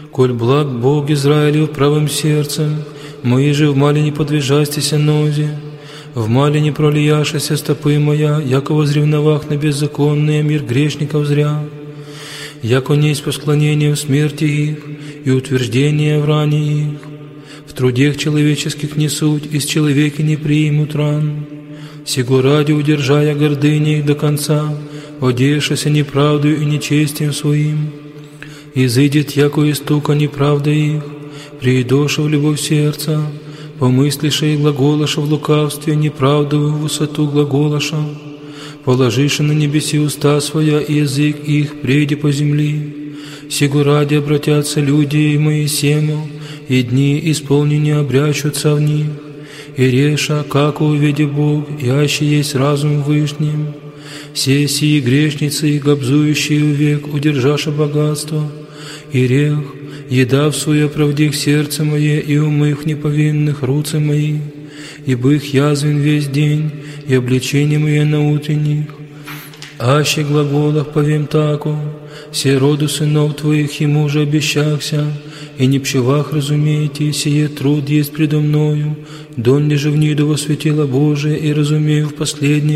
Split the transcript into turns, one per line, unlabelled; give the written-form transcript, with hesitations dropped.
Коль благ Бог Израилев правым сердцем, мои же в мале не подвижастися нозе, в мале не пролияшися стопы моя, яко возревновах на беззаконный мир грешников зря, яко несть по склонению смерти их и утверждение в ране их, в трудех человеческих не суть, из человека не примут ран. Сего ради, удержая гордыни их до конца, одешася неправдою и нечестием своим, изыдет, яко истука неправда их, приидоша в любовь сердца, помыслиша и глаголаша в лукавстве, неправдовую высоту глаголаша, положиша на небеси уста своя и язык их прейди по земли. Сего ради обратятся люди мои сему, и дни исполнения обрящутся в них, и реша, как увиди Бог, яще есть разум вышним. Все сии грешницы и гобзующие век, удержаша богатство, и рех, еда в суе правдих сердце мое, и умых неповинных руцы мои, ибо их язвен весь день, и обличение мое на утренних. Аще глаголах повем тако, все роду сынов твоих ему же обещахся, и не пчевах разумейте, сие труд есть предо мною, донде же в ниду во светило Божие, и разумею в последнее